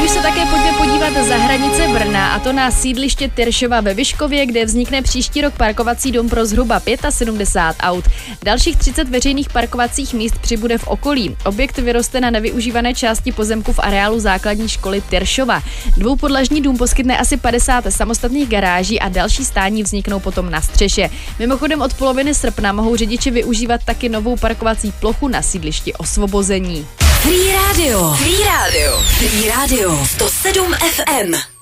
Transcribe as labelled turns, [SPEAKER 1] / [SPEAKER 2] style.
[SPEAKER 1] už se také pojďme podívat za hranice Brna, a to na sídliště Tyršova ve Vyškově, kde vznikne příští rok parkovací dům pro zhruba 75 aut. Dalších 30 veřejných parkovacích míst přibude v okolí. Objekt vyroste na nevyužívané části pozemku v areálu základní školy Tyršova. Dvoupodlažní dům poskytne asi 50 samostatných garáží a další stání vzniknou potom na střeše. Mimochodem od poloviny srpna mohou řidiči využívat taky novou parkovací plochu na sídlišti Osvobození.
[SPEAKER 2] Free Radio. 107 FM.